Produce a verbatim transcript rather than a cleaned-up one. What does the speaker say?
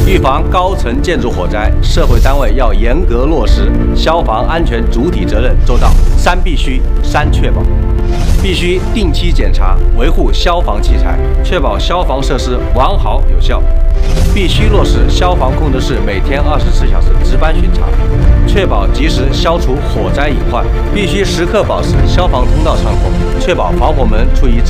预防高层建筑火灾，社会单位要严格落实消防安全主体责任周到。三必须，三确保。必须定期检查，维护消防器材，确保消防设施完好有效。必须落实消防控制室每天二十四小时值班巡查，确保及时消除火灾隐患。必须时刻保持消防通道畅通，确保防火门处于